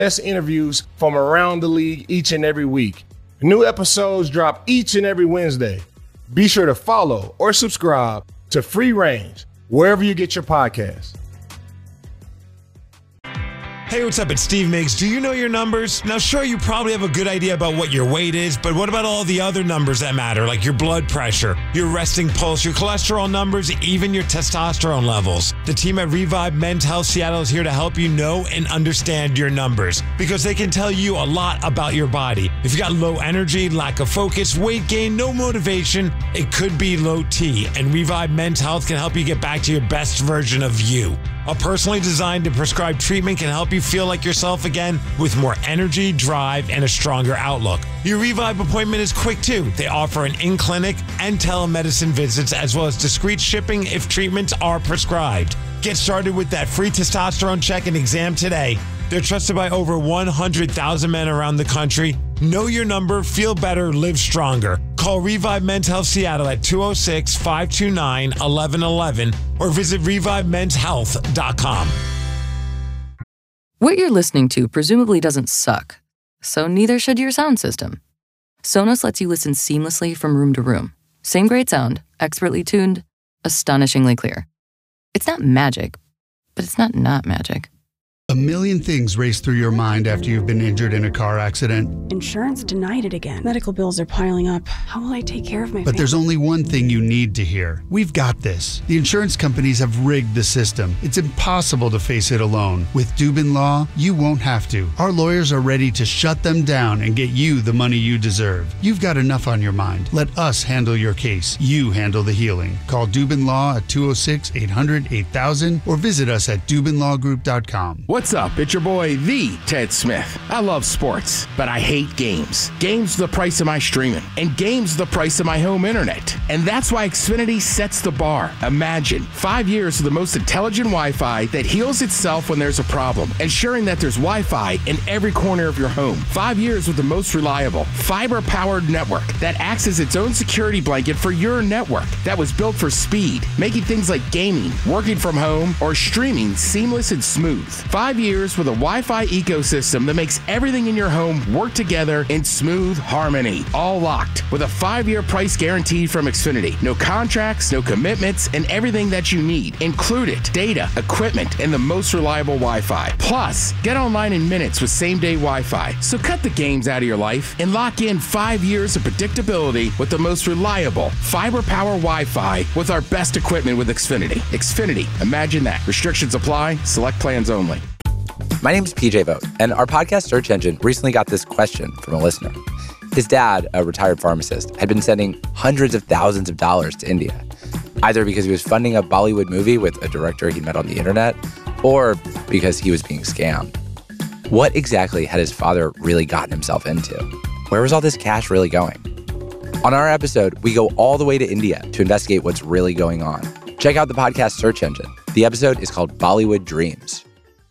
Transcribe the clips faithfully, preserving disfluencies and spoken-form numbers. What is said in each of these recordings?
best interviews from around the league each and every week. New episodes drop each and every Wednesday. Be sure to follow or subscribe to Free Range wherever you get your podcasts. Hey, what's up? It's Steve Miggs. Do you know your numbers? Now, sure, you probably have a good idea about what your weight is, but what about all the other numbers that matter, like your blood pressure, your resting pulse, your cholesterol numbers, even your testosterone levels? The team at Revive Men's Health Seattle is here to help you know and understand your numbers, because they can tell you a lot about your body. If you got low energy, lack of focus, weight gain, no motivation, it could be low T, and Revive Men's Health can help you get back to your best version of you. A personally designed and prescribed treatment can help you feel like yourself again with more energy, drive, and a stronger outlook. Your Revive appointment is quick too. They offer an in-clinic and telemedicine visits, as well as discreet shipping if treatments are prescribed. Get started with that free testosterone check and exam today. They're trusted by over one hundred thousand men around the country. Know your number, feel better, live stronger. Call Revive Men's Health Seattle at two oh six, five two nine, one one one one or visit revive men's health dot com. What you're listening to presumably doesn't suck, so neither should your sound system. Sonos lets you listen seamlessly from room to room. Same great sound, expertly tuned, astonishingly clear. It's not magic, but it's not not magic. A million things race through your mind after you've been injured in a car accident. Insurance denied it again. Medical bills are piling up. How will I take care of my But family? there's only one thing you need to hear. We've got this. The insurance companies have rigged the system. It's impossible to face it alone. With Dubin Law, you won't have to. Our lawyers are ready to shut them down and get you the money you deserve. You've got enough on your mind. Let us handle your case. You handle the healing. Call Dubin Law at two oh six, eight hundred, eight thousand or visit us at dubin law group dot com. What's up? It's your boy, the Ted Smith. I love sports, but I hate games. Games the price of my streaming, and games the price of my home internet. And that's why Xfinity sets the bar. Imagine five years of the most intelligent Wi-Fi that heals itself when there's a problem, ensuring that there's Wi-Fi in every corner of your home. Five years with the most reliable, fiber-powered network that acts as its own security blanket for your network that was built for speed, making things like gaming, working from home, or streaming seamless and smooth. Five years with a Wi-Fi ecosystem that makes everything in your home work together in smooth harmony, all locked with a five-year price guarantee from Xfinity. No contracts, no commitments, and everything that you need included: data, equipment, and the most reliable Wi-Fi. Plus, get online in minutes with same-day Wi-Fi. So cut the games out of your life and lock in five years of predictability with the most reliable fiber power Wi-Fi with our best equipment with Xfinity. Xfinity, imagine that. Restrictions apply. Select plans only. My name is P J Vogt, and our podcast search engine recently got this question from a listener. His dad, a retired pharmacist, had been sending hundreds of thousands of dollars to India, either because he was funding a Bollywood movie with a director he met on the internet, or because he was being scammed. What exactly had his father really gotten himself into? Where was all this cash really going? On our episode, we go all the way to India to investigate what's really going on. Check out the podcast search engine. The episode is called Bollywood Dreams.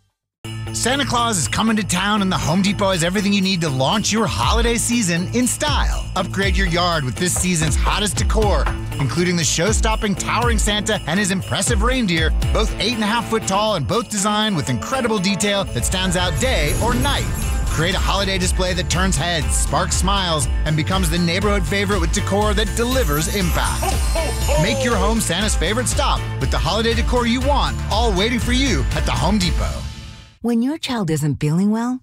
Santa Claus is coming to town, and the Home Depot has everything you need to launch your holiday season in style. Upgrade your yard with this season's hottest decor, including the show-stopping towering Santa and his impressive reindeer, both eight and a half foot tall and both designed with incredible detail that stands out day or night. Create a holiday display that turns heads, sparks smiles, and becomes the neighborhood favorite with decor that delivers impact. Make your home Santa's favorite stop with the holiday decor you want, all waiting for you at the Home Depot. When your child isn't feeling well,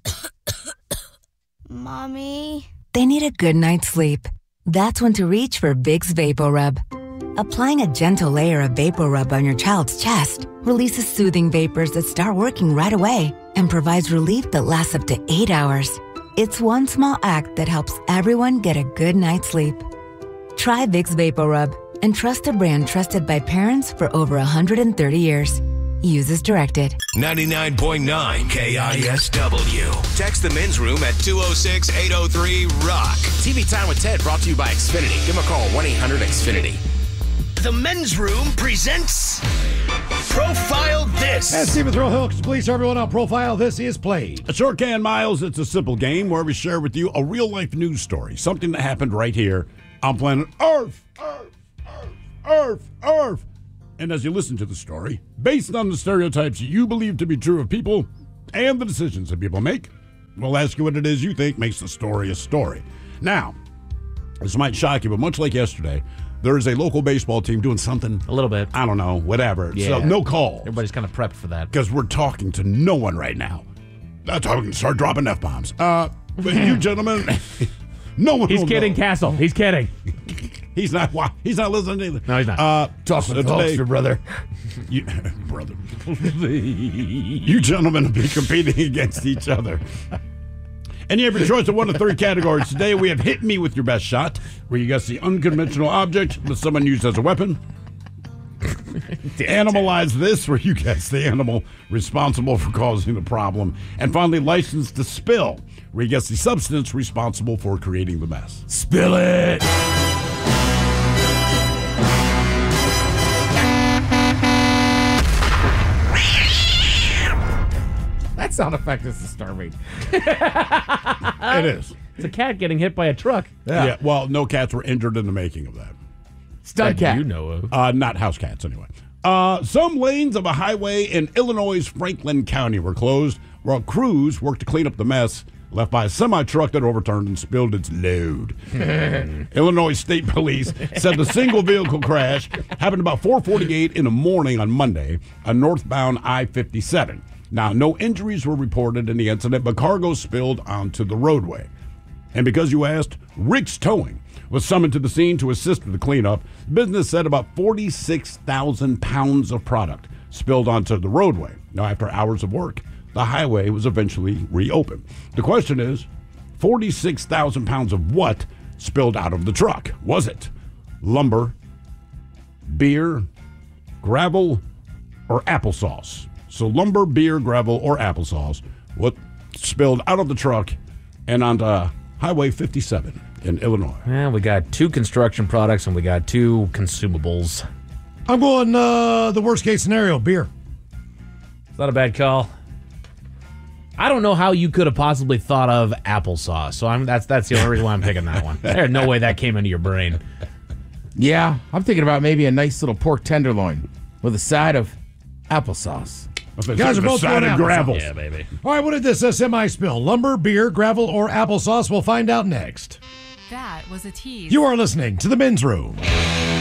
Mommy, they need a good night's sleep. That's when to reach for Vicks VapoRub. Applying a gentle layer of VapoRub on your child's chest releases soothing vapors that start working right away and provides relief that lasts up to eight hours. It's one small act that helps everyone get a good night's sleep. Try Vicks VapoRub and trust a brand trusted by parents for over one hundred thirty years. Use as directed. ninety-nine point nine K I S W. Text the men's room at two oh six, eight oh three, rock. T V Time with Ted brought to you by Xfinity. Give them a call, one eight hundred X Finity. The men's room presents Profile This. As Stephen Thrill Hooks, please everyone on Profile This is played. A short can, Miles. It's a simple game where we share with you a real-life news story, something that happened right here on planet Earth. Earth, Earth, Earth, Earth. And as you listen to the story, based on the stereotypes you believe to be true of people and the decisions that people make, We'll ask you what it is you think makes the story a story. Now, this might shock you, but much like yesterday, there is a local baseball team doing something. A little bit. I don't know, whatever. Yeah. So no call. Everybody's kind of prepped for that. Because we're talking to no one right now. That's how we can start dropping F-bombs. Uh, but you gentlemen, no one He's will kidding, know. Castle. He's kidding. He's not. He's not listening either. No, he's not. Uh, Talk so with today, Hulkster, brother. You, brother. You gentlemen will be competing against each other. And you have your choice of one of three categories. Today we have Hit Me With Your Best Shot, where you guess the unconventional object that someone used as a weapon. Animalize This, where you guess the animal responsible for causing the problem. And finally, License to Spill, where you guess the substance responsible for creating the mess. Spill it! That sound effect is disturbing. It is. It's a cat getting hit by a truck. Yeah. yeah. Well, no cats were injured in the making of that. Stud cat. You know of. Uh, not house cats, anyway. Uh, some lanes of a highway in Illinois' Franklin County were closed while crews worked to clean up the mess left by a semi-truck that overturned and spilled its load. Illinois State Police said the single vehicle crash happened about four forty-eight in the morning on Monday on northbound I fifty-seven. Now, no injuries were reported in the incident, but cargo spilled onto the roadway. And because you asked, Rick's Towing was summoned to the scene to assist with the cleanup. The business said about forty-six thousand pounds of product spilled onto the roadway. Now, after hours of work, the highway was eventually reopened. The question is, forty-six thousand pounds of what spilled out of the truck? Was it lumber, beer, gravel, or applesauce? So lumber, beer, gravel, or applesauce, what spilled out of the truck and onto Highway fifty-seven in Illinois? Yeah, we got two construction products and we got two consumables. I'm going uh, the worst case scenario, beer. It's not a bad call. I don't know how you could have possibly thought of applesauce, so I'm that's that's the only reason why I'm picking that one. There's no way that came into your brain. Yeah, I'm thinking about maybe a nice little pork tenderloin with a side of applesauce. You guys are both going gravel. Yeah, baby. All right, what did this uh, semi spill? Lumber, beer, gravel, or applesauce? We'll find out next. That was a tease. You are listening to The Men's Room.